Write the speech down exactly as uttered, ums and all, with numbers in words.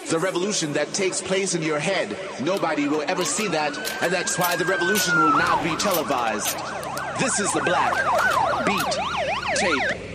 the revolution that takes place in your head. Nobody will ever see that, and that's why the revolution will not be televised. This is the Black Beat Tape